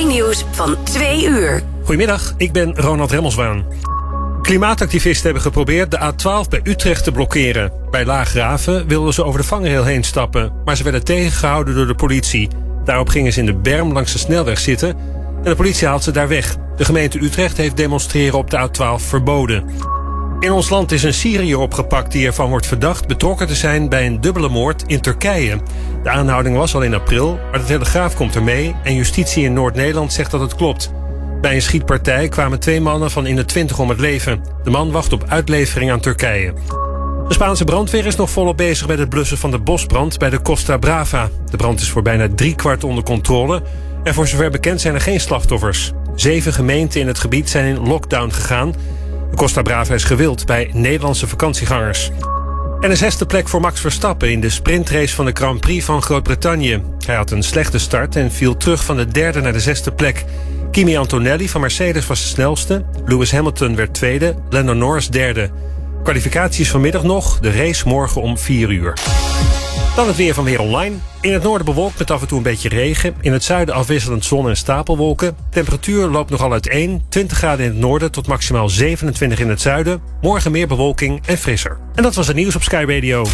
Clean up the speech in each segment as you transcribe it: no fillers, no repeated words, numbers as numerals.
Nieuws van 2 uur. Goedemiddag, ik ben Ronald Remmelswaan. Klimaatactivisten hebben geprobeerd de A12 bij Utrecht te blokkeren. Bij Laagraven wilden ze over de vangrail heen stappen, maar ze werden tegengehouden door de politie. Daarop gingen ze in de berm langs de snelweg zitten en de politie haalt ze daar weg. De gemeente Utrecht heeft demonstreren op de A12 verboden. In ons land is een Syriër opgepakt die ervan wordt verdacht betrokken te zijn bij een dubbele moord in Turkije. De aanhouding was al in april, maar de Telegraaf komt ermee en justitie in Noord-Nederland zegt dat het klopt. Bij een schietpartij kwamen 2 mannen van in de 20 om het leven. De man wacht op uitlevering aan Turkije. De Spaanse brandweer is nog volop bezig met het blussen van de bosbrand bij de Costa Brava. De brand is voor bijna 3/4 onder controle en voor zover bekend zijn er geen slachtoffers. 7 gemeenten in het gebied zijn in lockdown gegaan. De Costa Brava is gewild bij Nederlandse vakantiegangers. En een 6e plek voor Max Verstappen in de sprintrace van de Grand Prix van Groot-Brittannië. Hij had een slechte start en viel terug van de 3e naar de 6e plek. Kimi Antonelli van Mercedes was de snelste. Lewis Hamilton werd 2e, Lando Norris 3e. Kwalificaties vanmiddag nog, de race morgen om 4 uur. Dan het weer van Weer Online. In het noorden bewolkt met af en toe een beetje regen. In het zuiden afwisselend zon en stapelwolken. Temperatuur loopt nogal uiteen. 20 graden in het noorden tot maximaal 27 in het zuiden. Morgen meer bewolking en frisser. En dat was het nieuws op Sky Radio.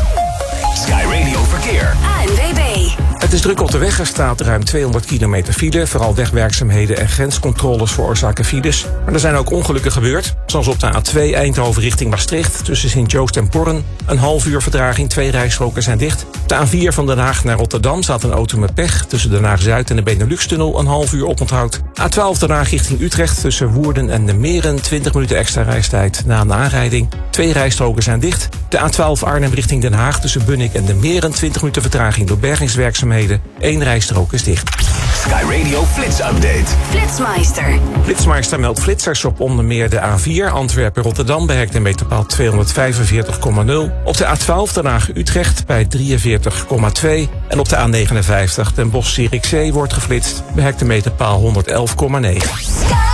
Sky Radio Verkeer. ANWB. Het is druk op de weg. Er staat ruim 200 kilometer file. Vooral wegwerkzaamheden en grenscontroles veroorzaken files. Maar er zijn ook ongelukken gebeurd. Zoals op de A2 Eindhoven richting Maastricht. Tussen Sint-Joost en Porren. Een half uur vertraging, 2 rijstroken zijn dicht. Op de A4 van Den Haag naar Rotterdam staat een auto met pech. Tussen Den Haag-Zuid en de Benelux-tunnel een half uur oponthoud. A12 Den Haag richting Utrecht. Tussen Woerden en de Meren 20 minuten extra reistijd na een aanrijding. 2 rijstroken zijn dicht. De A12 Arnhem richting Den Haag. Tussen Bunnik en de Meren 20 minuten vertraging door bergingswerkzaamheden. 1 rijstrook is dicht. Sky Radio Flits Update. Flitsmeister. Flitsmeister meldt flitsers op onder meer de A4 Antwerpen-Rotterdam bij hectometerpaal 245,0. Op de A12 Den Haag-Utrecht bij 43,2. En op de A59 Den Bosch-Zierikzee wordt geflitst bij hectometerpaal 111,9.